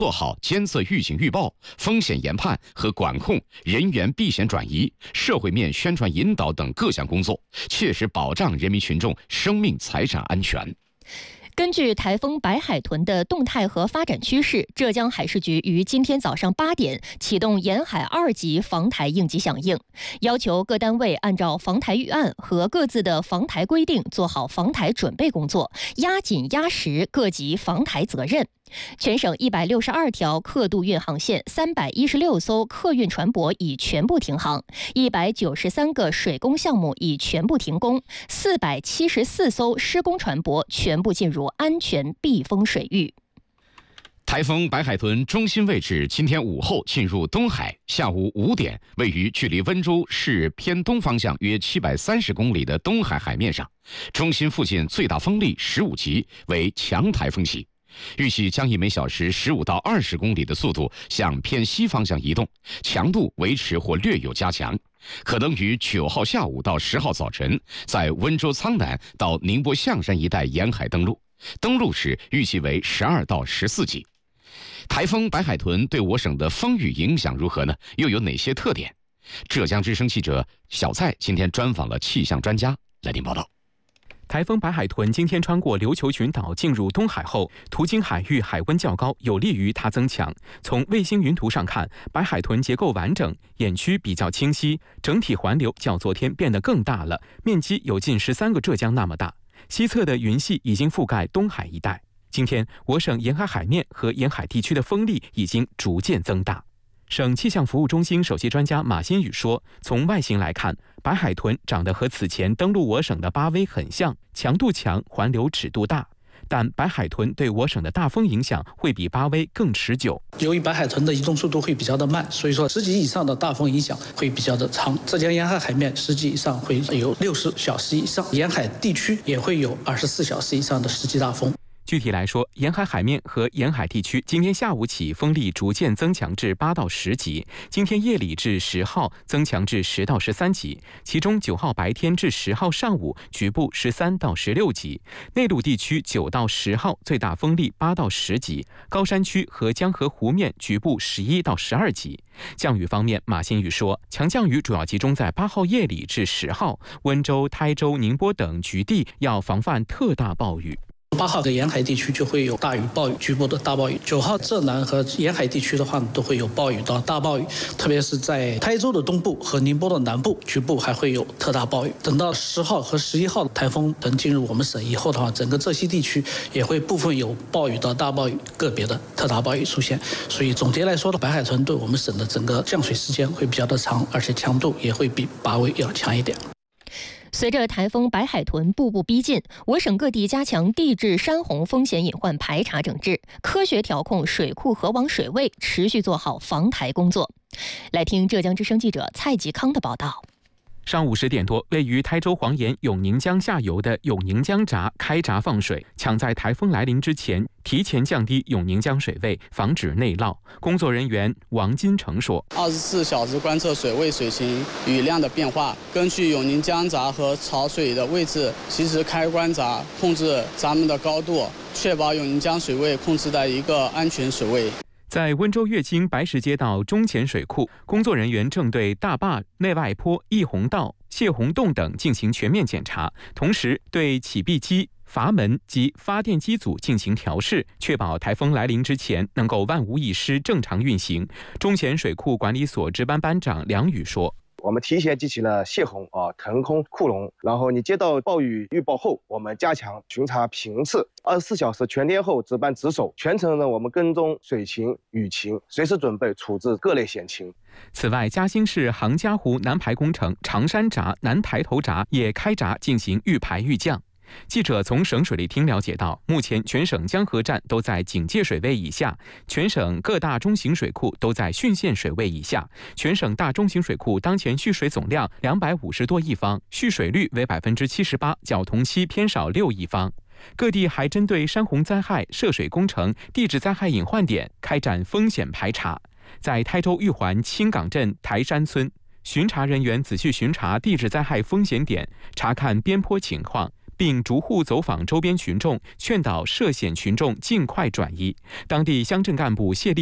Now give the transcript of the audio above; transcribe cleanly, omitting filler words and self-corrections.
做好监测预警预报、风险研判和管控、人员避险转移、社会面宣传引导等各项工作，切实保障人民群众生命财产安全。 根据台风白海豚的动态和发展趋势，浙江海事局于今天早上8点启动沿海2级防台应急响应，要求各单位按照防台预案和各自的防台规定做好防台准备工作，压紧压实各级防台责任。全省162条客渡运航线，316艘客运船舶已全部停航，193个水工项目已全部停工，474艘施工船舶全部进入安全避风水域。 台风白海豚中心位置今天午后进入东海，下午5点位于距离温州市偏东方向约730公里的东海海面上，中心附近最大风力15级，为强台风级。预计将以每小时15到20公里的速度向偏西方向移动，强度维持或略有加强，可能于9号下午到10号早晨在温州苍南到宁波象山一带沿海登陆，登陆时预计为12到14级。台风白海豚对我省的风雨影响如何呢？又有哪些特点？浙江之声记者小蔡今天专访了气象专家，来听报道。 台风白海豚今天穿过琉球群岛进入东海后，途经海域海温较高，有利于它增强。从卫星云图上看，白海豚结构完整，眼区比较清晰，整体环流较昨天变得更大了，面积有近13个浙江那么大。西侧的云系已经覆盖东海一带。今天，我省沿海海面和沿海地区的风力已经逐渐增大。省气象服务中心首席专家马新宇说，从外形来看，白海豚长得和此前登陆我省的巴威很像，强度强，环流尺度大。但白海豚对我省的大风影响会比巴威更持久。 由于白海豚的移动速度会比较的慢，所以说10级以上的大风影响会比较的长。浙江沿海海面10级以上会有60小时以上，沿海地区也会有24小时以上的10级大风。 具体来说，沿海海面和沿海地区今天下午起风力逐渐增强至8到10级，今天夜里至10号增强至10到13级，其中9号白天至10号上午局部13到16级。内陆地区9到10号最大风力8到10级，高山区和江河湖面局部11到12级。降雨方面，马新宇说，强降雨主要集中在8号夜里至10号，温州、台州、宁波等局地要防范特大暴雨。 8号的沿海地区就会有大雨暴雨，局部的大暴雨。9号浙南和沿海地区的话都会有暴雨到大暴雨，特别是在台州的东部和宁波的南部，局部还会有特大暴雨。等到10号和11号台风等进入我们省以后的话，整个浙西地区也会部分有暴雨到大暴雨，个别的特大暴雨出现。所以总结来说的，白海豚对我们省的整个降水时间会比较的长，而且强度也会比巴威要强一点。 随着台风白海豚步步逼近，我省各地加强地质山洪风险隐患排查整治，科学调控水库河网水位，持续做好防台工作。来听浙江之声记者蔡吉康的报道。 上午10点多，位于台州黄岩永宁江下游的永宁江闸开闸放水，抢在台风来临之前提前降低永宁江水位，防止内涝。工作人员王金成说 ：24小时观测水位、水情、雨量的变化，根据永宁江闸和潮水的位置，及时开关闸，控制闸门的高度，确保永宁江水位控制在一个安全水位。 在温州乐清白石街道中前水库，工作人员正对大坝、内外坡、溢洪道、泄洪洞等进行全面检查，同时对起闭机、阀门及发电机组进行调试，确保台风来临之前能够万无一失正常运行。中前水库管理所值班班长梁宇说： 我们提前激起了泄洪腾空库容，然后你接到暴雨预报后，我们加强巡查频次，24小时全天候值班值守，全程呢我们跟踪水情、雨情，随时准备处置各类险情。 此外，嘉兴市杭嘉湖南排工程长山闸、南抬头闸也开闸进行预排预降。记者从省水利厅了解到，目前全省江河站都在警戒水位以下，全省各大中型水库都在汛限水位以下。全省大中型水库当前蓄水总量250多亿方，蓄水率为78%，较同期偏少6亿方。各地还针对山洪灾害、涉水工程、地质灾害隐患点开展风险排查。在台州玉环青岗镇台山村，巡查人员仔细巡查地质灾害风险点，查看边坡情况， 并逐户走访周边群众，劝导涉险群众尽快转移。当地乡镇干部谢立